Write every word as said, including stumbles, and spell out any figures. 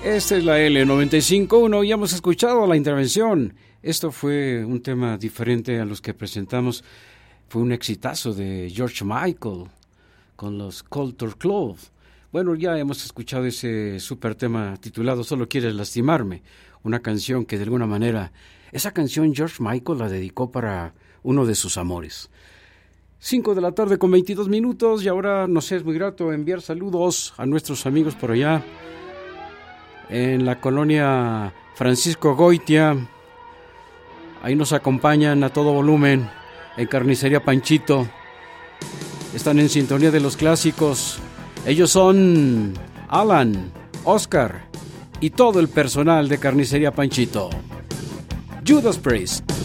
Esta es la L noventa y cinco punto uno y hemos escuchado la intervención. Esto fue un tema diferente a los que presentamos. Fue un exitazo de George Michael con los Culture Club. Bueno, ya hemos escuchado ese super tema titulado Solo quieres lastimarme. Una canción que de alguna manera, esa canción George Michael la dedicó para uno de sus amores. Cinco de la tarde con veintidós minutos y ahora nos es muy grato enviar saludos a nuestros amigos por allá en la colonia Francisco Goitia. Ahí nos acompañan a todo volumen en Carnicería Panchito. Están en sintonía de los clásicos. Ellos son Alan, Oscar y todo el personal de Carnicería Panchito. Judas Priest.